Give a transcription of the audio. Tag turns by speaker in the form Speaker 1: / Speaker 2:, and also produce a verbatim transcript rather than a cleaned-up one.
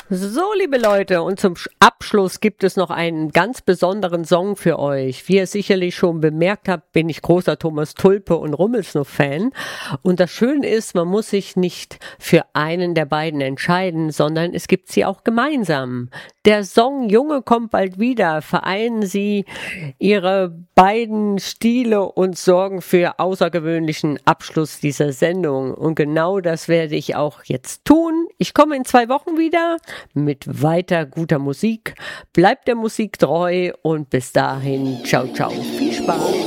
Speaker 1: So, liebe Leute, und zum Sch- Abschluss gibt es noch einen ganz besonderen Song für euch. Wie ihr sicherlich schon bemerkt habt, bin ich großer Thomas Tulpe und Rummelsnuff-Fan. Und das Schöne ist, man muss sich nicht für einen der beiden entscheiden, sondern es gibt sie auch gemeinsam. Der Song Junge kommt bald wieder. Vereinen Sie Ihre beiden Stile und sorgen für außergewöhnlichen Abschluss dieser Sendung. Und genau das werde ich auch jetzt tun. Ich komme in zwei Wochen wieder mit weiter guter Musik. Bleibt der Musik treu und bis dahin, ciao, ciao. Viel Spaß.